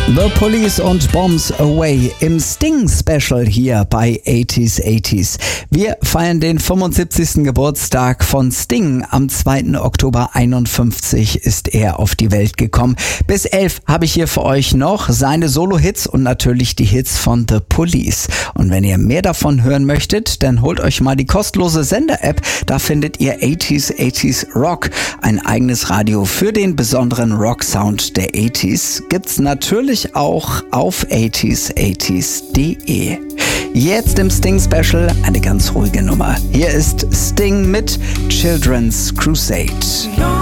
The Police und Bombs Away im Sting-Special hier bei 80s. Wir feiern den 75. Geburtstag von Sting. Am 2. Oktober 51 ist er auf die Welt gekommen. Bis 11 habe ich hier für euch noch seine Solo-Hits und natürlich die Hits von The Police. Und wenn ihr mehr davon hören möchtet, dann holt euch mal die kostenlose Sender-App. Da findet ihr 80s Rock, ein eigenes Radio für den besonderen Rock-Sound der 80s. Gibt's natürlich auch auf 80s.de. Jetzt im Sting Special eine ganz ruhige Nummer. Hier ist Sting mit Children's Crusade.